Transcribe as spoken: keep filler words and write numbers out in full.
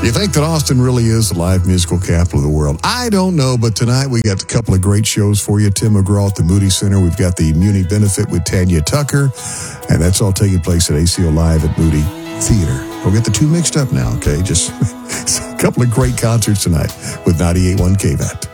You think that Austin really is the live musical capital of the world? I don't know, but tonight we got a couple of great shows for you. Tim McGraw at the Moody Center. We've got the Muni Benefit with Tanya Tucker, and that's all taking place at A C O Live at Moody Theater. Don't get the two mixed up now, okay? Just a couple of great concerts tonight with ninety-eight point one K V A T.